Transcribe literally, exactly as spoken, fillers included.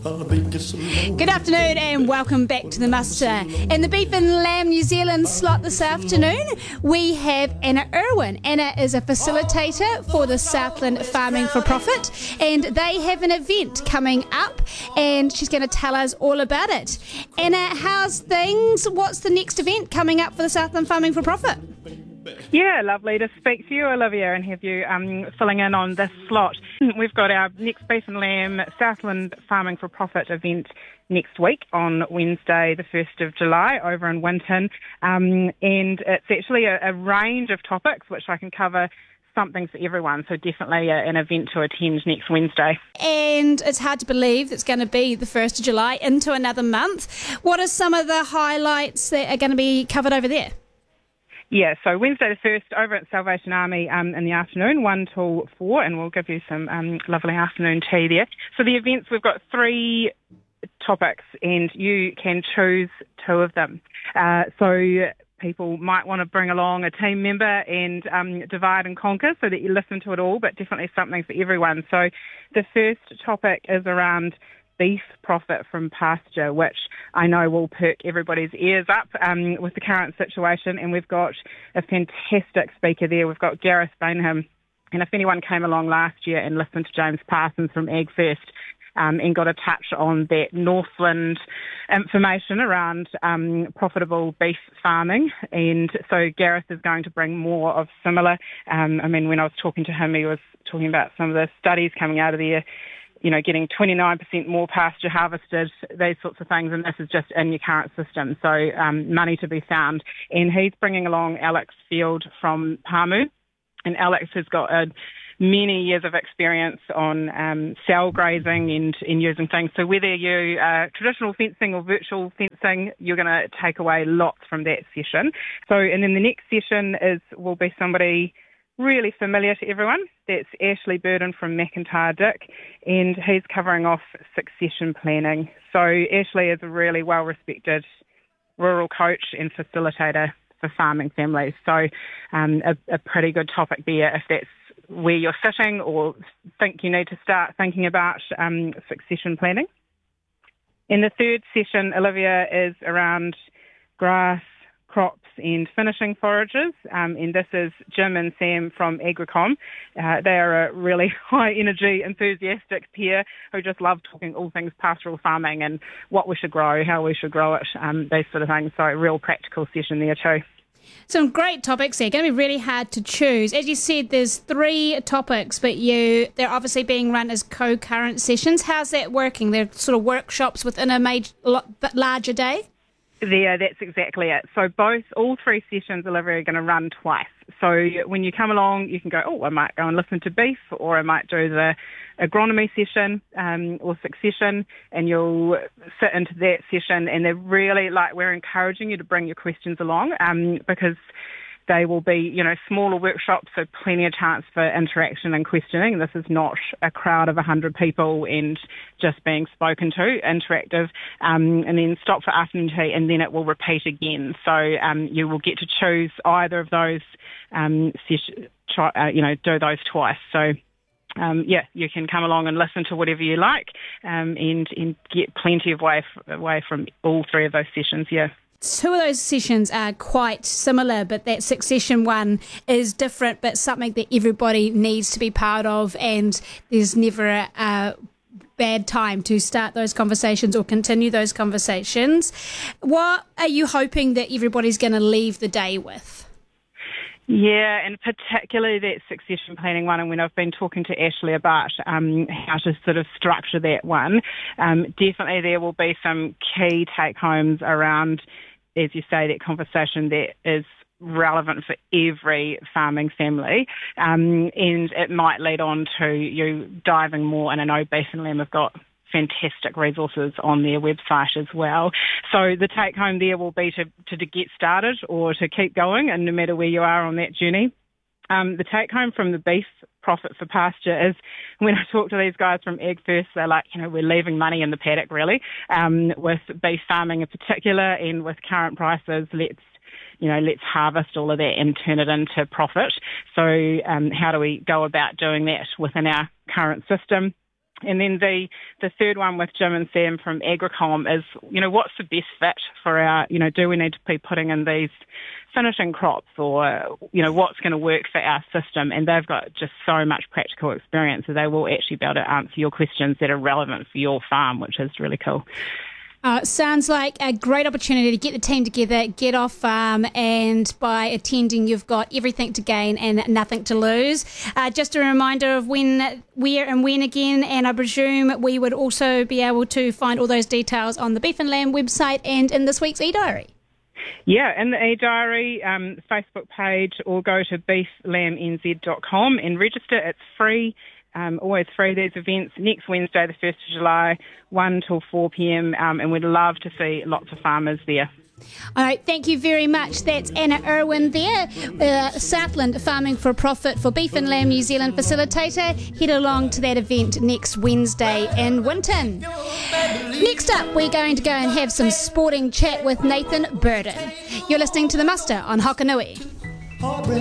Good afternoon and welcome back to the muster. In the Beef and Lamb New Zealand slot this afternoon, we have Anna Irwin. Anna is a facilitator for the Southland Farming for Profit, and they have an event coming up and she's going to tell us all about it. Anna, how's things? What's the next event coming up for the Southland Farming for Profit? Yeah, lovely to speak to you, Olivia, and have you um, filling in on this slot. We've got our next Beef and Lamb Southland Farming for Profit event next week on Wednesday, the first of July, over in Winton. Um, and it's actually a, a range of topics which I can cover, something for everyone, so definitely a, an event to attend next Wednesday. And it's hard to believe it's going to be the first of July into another month. What are some of the highlights that are going to be covered over there? Yeah, so Wednesday the first over at Salvation Army um, in the afternoon, one till four, and we'll give you some um, lovely afternoon tea there. So the events, we've got three topics and you can choose two of them. Uh, so people might want to bring along a team member and um, divide and conquer so that you listen to it all, but definitely something for everyone. So the first topic is around beef profit from pasture, which I know will perk everybody's ears up um, with the current situation. And we've got a fantastic speaker there. We've got Gareth Bainham. And if anyone came along last year and listened to James Parsons from Ag First um, and got a touch on that Northland information around um, profitable beef farming, and so Gareth is going to bring more of similar. Um, I mean, when I was talking to him, he was talking about some of the studies coming out of there, you know, getting twenty-nine percent more pasture harvested, these sorts of things, and this is just in your current system, so um, money to be found. And he's bringing along Alex Field from Pāmu, and Alex has got a, many years of experience on um, cell grazing and, and using things. So whether you are traditional fencing or virtual fencing, you're going to take away lots from that session. So, and then the next session is will be somebody really familiar to everyone. That's Ashley Burden from McIntyre Dick, and he's covering off succession planning. So Ashley is a really well-respected rural coach and facilitator for farming families. So um, a, a pretty good topic there if that's where you're sitting or think you need to start thinking about um, succession planning. And the third session, Olivia, is around grass, crops and finishing forages, um, and this is Jim and Sam from Agricom. Uh, they are a really high energy, enthusiastic pair who just love talking all things pastoral farming and what we should grow, how we should grow it, um, these sort of things. So a real practical session there too. Some great topics there. Going to be really hard to choose. As you said, there's three topics, but you they're obviously being run as co-current sessions. How's that working? They're sort of workshops within a major, larger day? There, that's exactly it. So both, all three sessions, Olivia, are going to run twice. So when you come along, you can go, oh, I might go and listen to beef, or I might do the agronomy session um, or succession, and you'll sit into that session. And they're really, like, we're encouraging you to bring your questions along um, because they will be, you know, smaller workshops, so plenty of chance for interaction and questioning. This is not a crowd of one hundred people and just being spoken to, interactive, um, and then stop for afternoon tea, and then it will repeat again. So um, you will get to choose either of those, um, ses- try, uh, you know, do those twice. So Um, yeah, you can come along and listen to whatever you like um, and, and get plenty of way, f- way from all three of those sessions, yeah. Two of those sessions are quite similar, but that succession one is different, but something that everybody needs to be part of, and there's never a, a bad time to start those conversations or continue those conversations. What are you hoping that everybody's going to leave the day with? Yeah, and particularly that succession planning one, and when I've been talking to Ashley about um, how to sort of structure that one, um, definitely there will be some key take-homes around, as you say, that conversation that is relevant for every farming family, um, and it might lead on to you diving more, and I know Beef and Lamb have got fantastic resources on their website as well. So the take home there will be to, to, to get started or to keep going, and no matter where you are on that journey. Um, the take home from the beef profit for pasture is when I talk to these guys from Ag First, they're like, you know, we're leaving money in the paddock really, um, with beef farming in particular, and with current prices, let's you know, let's harvest all of that and turn it into profit. So um, how do we go about doing that within our current system? And then the, the third one with Jim and Sam from Agricom is, you know, what's the best fit for our, you know, do we need to be putting in these finishing crops or, you know, what's going to work for our system? And they've got just so much practical experience that they will actually be able to answer your questions that are relevant for your farm, which is really cool. Uh, sounds like a great opportunity to get the team together, get off farm, and by attending you've got everything to gain and nothing to lose. Uh, just a reminder of when, where and when again, and I presume we would also be able to find all those details on the Beef and Lamb website and in this week's e-diary. Yeah, in the e-diary, um, Facebook page, or go to beef lamb n z dot com and register. It's free. Um, always free, these events. Next Wednesday, the first of July, one till four p.m, um, and we'd love to see lots of farmers there. All right, thank you very much. That's Anna Irwin there, uh, Southland Farming for Profit for Beef and Lamb New Zealand facilitator. Head along to that event next Wednesday in Winton. Next up, we're going to go and have some sporting chat with Nathan Burden. You're listening to The Muster on Hokanui.